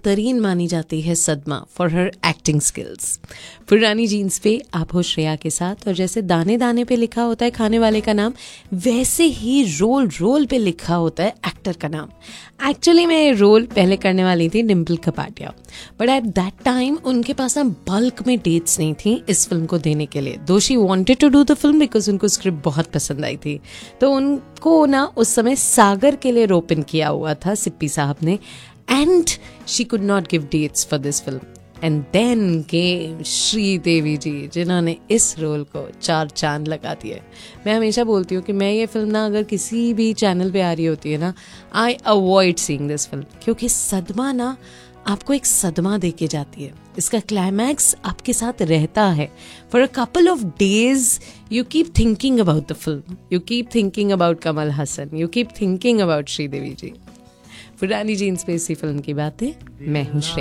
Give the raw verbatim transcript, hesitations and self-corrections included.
बेहतरीन मानी जाती है सदमा फॉर हर एक्टिंग स्किल्स। पुरानी जीन्स पे आप हो श्रेया के साथ, और जैसे दाने दाने पे लिखा होता है खाने वाले का नाम, वैसे ही रोल रोल पे लिखा होता है एक्टर का नाम। एक्चुअली मैं ये रोल पहले करने वाली थी Dimple Kapadia, but at that time उनके पास ना बल्क में डेट्स नहीं थी इस फिल्म को देने के लिए, दो she wanted to do the film because उनको स्क्रिप्ट बहुत पसंद आई थी। तो उनको ना उस समय सागर के लिए रोपन किया हुआ था सिप्पी साहब ने, and she could not give dates for this film. And then came Sridevi जी, जिन्होंने इस रोल को चार चांद लगा दिए। मैं हमेशा बोलती हूँ कि मैं ये फिल्म ना अगर किसी भी चैनल पे आ रही होती है ना, I avoid seeing this film, क्योंकि सदमा ना आपको एक सदमा दे के जाती है। इसका क्लाइमैक्स आपके साथ रहता है for a couple of days. You keep thinking about the film, you keep thinking about Kamal Haasan, you keep thinking about Sridevi जी। पुरानी जीन्स पे इसी फिल्म की बातें, मैं हूँ श्रेया।